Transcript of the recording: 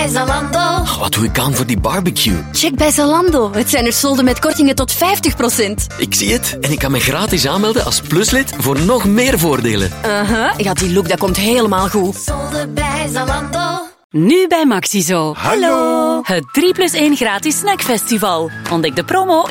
bij Zalando. Wat doe ik aan voor die barbecue? Check bij Zalando. Het zijn er solden met kortingen tot 50%. Ik zie het. En ik kan me gratis aanmelden als pluslid voor nog meer voordelen. Ja, die look dat komt helemaal goed. Solden bij Zalando. Nu bij Maxizo. Hallo. Het 3+1 gratis snackfestival. Ontdek de promo